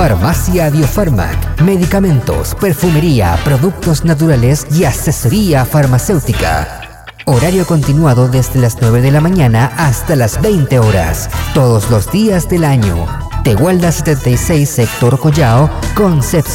Farmacia Biofarmac, medicamentos, perfumería, productos naturales y asesoría farmacéutica. Horario continuado desde las 9 de la mañana hasta las 20 horas, todos los días del año. Tegualda 76, sector Collao, Concepción.